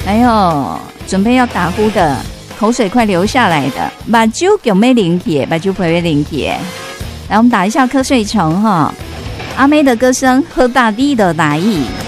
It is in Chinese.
还有准备要打呼的，口水快流下来的，目睭有没灵体？目睭会灵体？来，我们打一下瞌睡虫哈。阿妹的歌声和大地的来意。